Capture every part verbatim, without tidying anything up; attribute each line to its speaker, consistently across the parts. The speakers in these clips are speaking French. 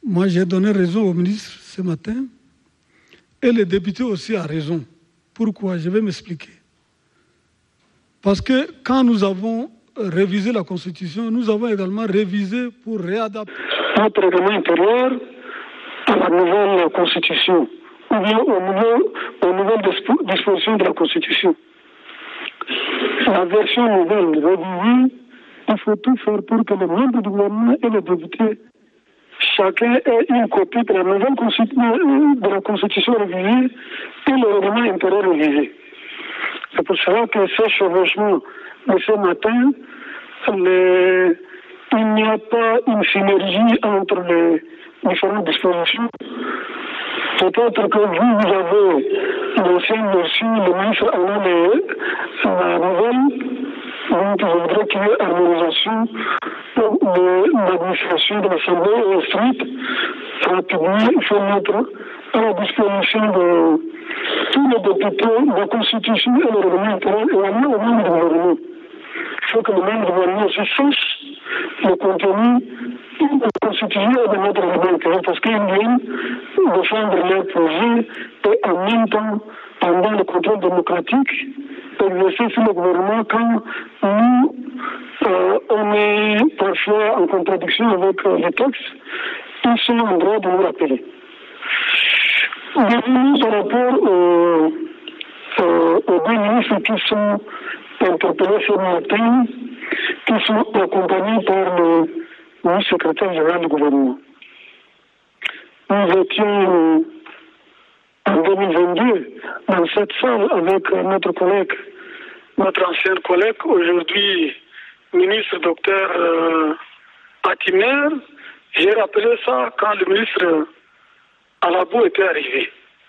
Speaker 1: Moi, j'ai donné raison au ministre ce matin et le député aussi a raison. Pourquoi? Je vais m'expliquer. Parce que quand nous avons révisé la Constitution, nous avons également révisé pour réadapter notre règlement intérieur à la nouvelle Constitution, ou bien au niveau, aux nouvelles dispositions de la Constitution. La version nouvelle révisée, il faut tout faire pour que les membres du gouvernement et les députés, chacun ait une copie de la nouvelle Constitution, de la Constitution révisée et le règlement intérieur révisé. C'est pour cela que ce chevauchement de ce matin, les, il n'y a pas une synergie entre les différentes dispositions. Peut-être que vous, vous avez l'ancienne version, le ministre en a les, la nouvelle, donc je voudrais qu'il y ait harmonisation de l'administration de l'Assemblée stricte. Rapidement, il faut mettre à la disposition de tous les députés la Constitution et le règlement intérieur et la au même du gouvernement. Il faut que le même gouvernement se sache le contenu de la Constitution et de notre règlement intérieur parce qu'ils viennent défendre leurs projets et en même temps, pendant le contrôle démocratique, exercer sur le gouvernement quand nous, euh, on est parfois en contradiction avec euh, les textes, ils sont en droit de nous rappeler. Bienvenue par rapport aux, euh, aux deux ministres qui sont interpellés ce matin, qui sont accompagnés par le ministre secrétaire général du gouvernement. Nous étions en deux mille vingt-deux dans cette salle avec notre collègue, notre ancien collègue, aujourd'hui ministre docteur euh, Atimer. J'ai rappelé ça quand le ministre Alabou était arrivé.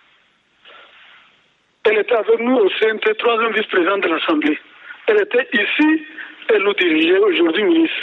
Speaker 1: Elle était avec nous au C N T, troisième vice-présidente de l'Assemblée. Elle était ici, elle nous dirigeait aujourd'hui ministre.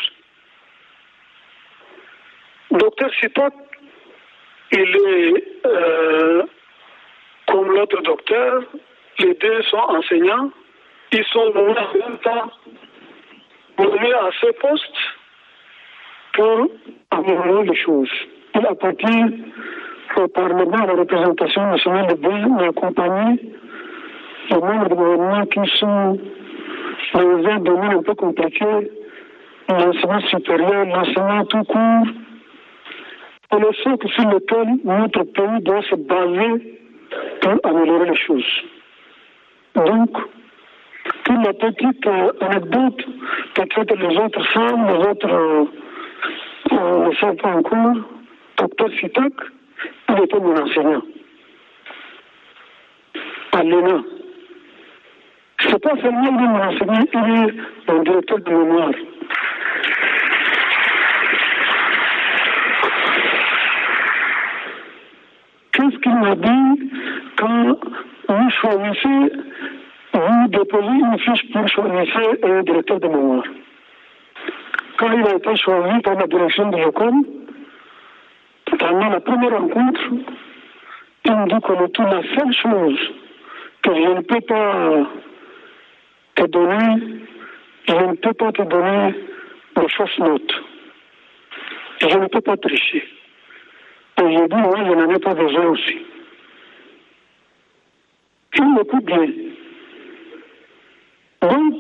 Speaker 1: Docteur Sitak, il est euh, comme l'autre docteur, les deux sont enseignants, ils sont nommés en même temps nommés à ce poste pour améliorer les choses. Il appartient au Parlement, à la représentation nationale de bien accompagner les membres du gouvernement qui sont dans un domaine un peu compliqué, l'enseignement supérieur, l'enseignement tout court, et le socle sur lequel notre pays doit se baser pour améliorer les choses. Donc, pour la petite euh, anecdote, peut-être les autres savent, les autres euh, euh, ne savent pas encore, docteur Sitak, il était mon enseignant à l'E N A. Ce n'est pas seulement lui mon enseignant, il est mon directeur de mémoire. Qu'est-ce qu'il m'a dit quand vous choisissez, vous déposez une fiche pour choisir un directeur de mémoire? Quand il a été choisi par la direction de l'école, pendant la première rencontre, il me dit qu'on est la seule chose que je ne peux pas te donner, je ne peux pas te donner de fausses notes. Je ne peux pas tricher. Et j'ai dit, moi, je n'en ai pas besoin aussi. Il m'écoute bien. Donc,